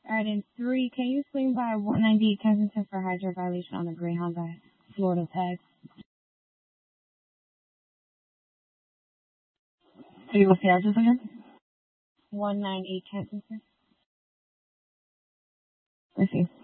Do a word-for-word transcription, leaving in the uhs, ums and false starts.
Alright, in three, can you swing by one ninety-eight Kensington for hydrant violation on the Greyhound by Florida tag? So you will the address again? one ninety-eight Kensington. I see.